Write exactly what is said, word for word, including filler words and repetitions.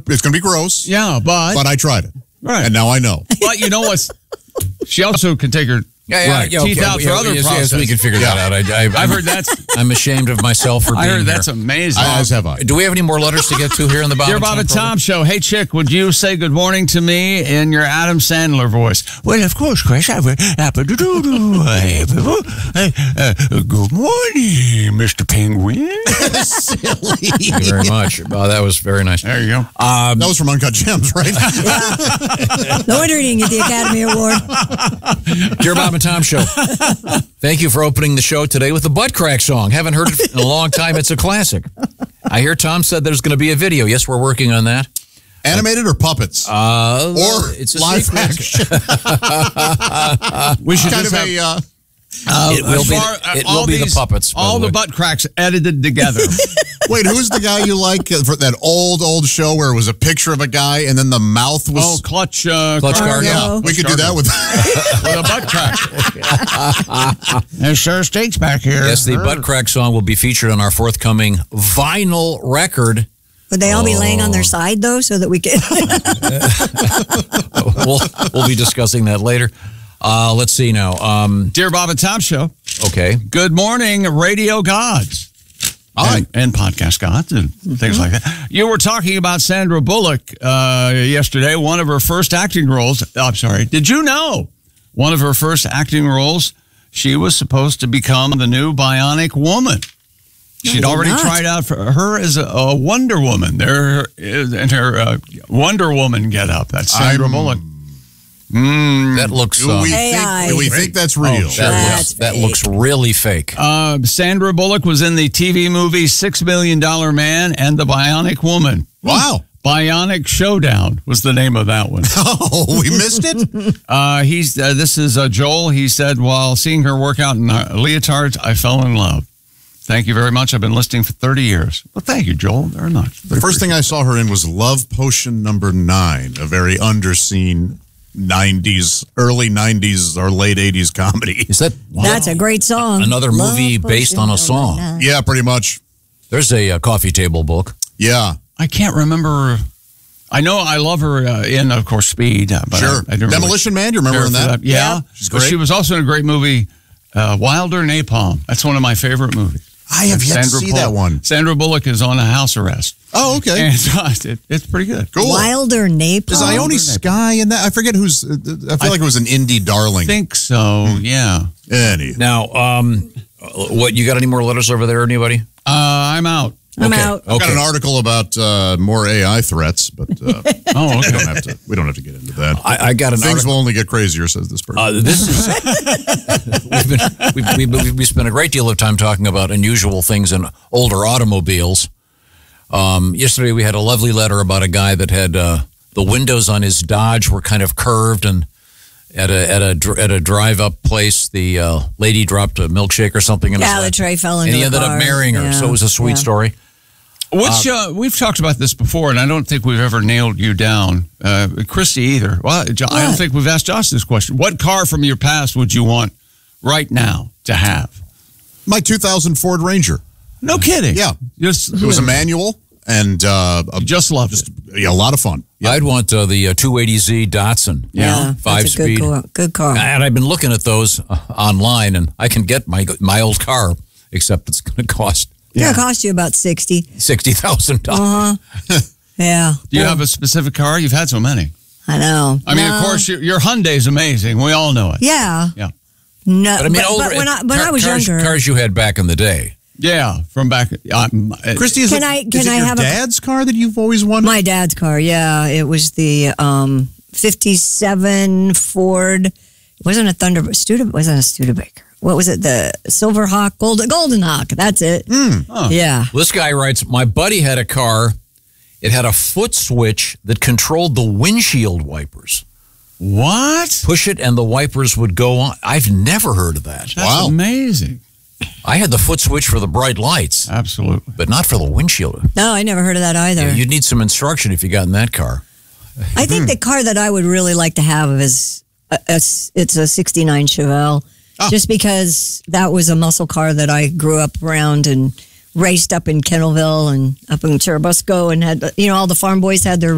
it's going to be gross. Yeah, but but I tried it, right, and now I know. But you know what? She also can take her yeah, yeah, right, yeah, teeth okay. out yeah, for other yes, processes. yes, we can figure yeah. that out. I, I, I've heard that's. I'm ashamed of myself for being I heard here. that's amazing. I, as have I. Do we have any more letters to get to here in the Bob Dear and Bob Tom and Tom program? Show. Hey, chick, would you say good morning to me in your Adam Sandler voice? Well, of course, Chris. I would. Good morning, Mister Penguin. Silly. Thank you very much. Oh, that was very nice. There you go. Um, That was from Uncut Gems, right? No wonder he didn't get the Academy Award. Dear Bob and Tom Show, thank you for opening the show today with the Butt Crack song. Haven't heard it in a long time. It's a classic. I hear Tom said there's going to be a video. Yes, we're working on that. Animated or puppets? Uh, or it's a live secret. action? We should kind just of have, a... Uh, uh, It will as be far- the- it all will be the these- puppets, by All the the, way. butt cracks edited together. wait, who's the guy you like for that old, old show where it was a picture of a guy and then the mouth was... Oh, clutch, uh, Clutch car- Cargo. yeah, we could do that with... with a butt crack. There's sure steaks back here. Yes, the Butt Crack song will be featured on our forthcoming vinyl record. Would they all be laying on their side, though, so that we can... We'll, we'll be discussing that later. Uh, let's see now. Um, Dear Bob and Tom Show. okay. Good morning, radio gods. Hi. And, and podcast gods and things like that. You were talking about Sandra Bullock uh, yesterday, one of her first acting roles. Oh, I'm sorry. Did you know one of her first acting roles, she was supposed to become the new Bionic Woman? She'd did already not. tried out for her as a, a Wonder Woman. There is in her uh, Wonder Woman getup. That's Sandra I'm- Bullock. Mm. That looks. Do Uh, we, A I. think, do we think that's real? Oh, that, looks, That's that fake. looks really fake. Uh, Sandra Bullock was in the T V movie Six Million Dollar Man and the Bionic Woman. Wow. Bionic Showdown was the name of that one. Oh, we missed it? Uh, he's uh, this is uh, Joel. He said, while seeing her work out in uh, leotards, I fell in love. Thank you very much. I've been listening for thirty years. Well, thank you, Joel, very much. The first thing I saw her in was Love Potion number nine, a very underseen nineties, early nineties or late eighties comedy. Is that That's a great song. another movie Love based on a Potion song? number nine. Yeah, pretty much. There's a uh, coffee table book. Yeah. I can't remember. I know I love her uh, in, of course, Speed. Uh, but Sure. I, I didn't Demolition Man, do you remember care in for that? Yeah. Yep. She's But great. she was also in a great movie, uh, Wilder Napalm. That's one of my favorite movies. I have yet to see that one. Sandra Bullock is on a house arrest. Oh, okay. And uh, it, it's pretty good. Cool. Wilder Napalm. Is Ione Sky in that? I forget who's. Uh, I feel I like it was an indie darling. I think so, yeah. Any. Now, um, what you got? Any more letters over there? Anybody? Uh, I'm out. I'm okay. out. I've got Okay. an article about uh, more A I threats, but uh, Oh, we okay. don't have to. We don't have to get into that. I, I got an Things article. will only get crazier, says this person. Uh, this is we've been we've, we've, we spent a great deal of time talking about unusual things in older automobiles. Um, yesterday we had a lovely letter about a guy that had uh, the windows on his Dodge were kind of curved, and at a at a dr- at a drive up place, the uh, lady dropped a milkshake or something in his Yeah, the lap, tray fell into and he the ended car. up marrying her. Yeah. So it was a sweet Yeah. story. Which uh, we've talked about this before, and I don't think we've ever nailed you down, uh, Christy either. Well, Jo- I don't What? think we've asked Josh this question. What car from your past would you want right now to have? My two thousand Ford Ranger. No kidding. Yeah. just It was a manual and uh, a, just loved just it. yeah, a lot of fun. Yeah. I'd want uh, the uh, two eighty Z Datsun. Yeah, five that's a speed. good car. Good car. And I've been looking at those uh, online, and I can get my my old car, except it's going to cost It's going to cost you about sixty. sixty thousand dollars. Uh-huh. Yeah. Do you have a specific car? You've had so many. I know. I mean, No. of course, your, your Hyundai's amazing. We all know it. Yeah. Yeah. No, But I mean, but, older, but when I, when car- I was cars, younger. cars you had back in the day. Yeah, from back. Um, uh, Christy, is Can it, I- is can it I your have a- dad's car that you've always wanted? My dad's car, yeah. It was the um, fifty-seven Ford. It wasn't a Thunder, Studebaker, wasn't a Studebaker. What was it? The Silver Hawk, Golden, Golden Hawk. That's it. Oh. Yeah. Well, this guy writes, my buddy had a car. It had a foot switch that controlled the windshield wipers. what? Push it and the wipers would go on. I've never heard of that. That's Wow. amazing. I had the foot switch for the bright lights, Absolutely. but not for the windshield. No, I never heard of that either. You'd need some instruction if you got in that car. I think the car that I would really like to have is a, a, it's a sixty-nine Chevelle, Oh. just because that was a muscle car that I grew up around and raced up in Kennelville and up in Churubusco and had, you know, all the farm boys had their